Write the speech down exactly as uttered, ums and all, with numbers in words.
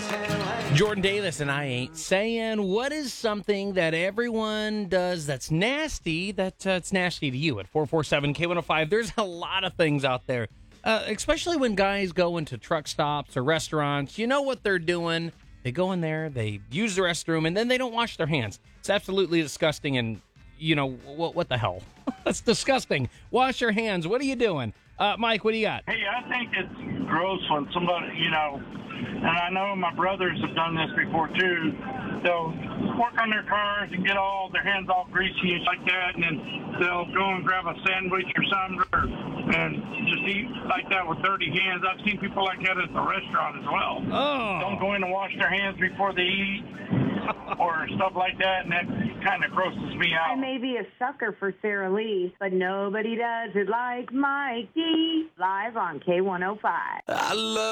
Jordan Davis and I Ain't Saying. What is something that everyone does that's nasty, that uh, it's nasty to you? At four four seven K one oh five, there's a lot of things out there, uh, especially when guys go into truck stops or restaurants. You know what they're doing. They go in there, they use the restroom, and then they don't wash their hands. It's absolutely disgusting, and, you know, what, what the hell? That's disgusting. Wash your hands. What are you doing? Uh, Mike, what do you got? Hey, I think it's gross when somebody, you know, and I know my brothers have done this before too. They'll work on their cars and get all their hands all greasy and like that, and then they'll go and grab a sandwich or something or, and just eat like that with dirty hands. I've seen people like that at the restaurant as well. Oh. Don't go in and wash their hands before they eat or stuff like that, and that kind of grosses me out. I may be a sucker for Sarah Lee, but nobody does it like Mikey. Live on K one oh five. I love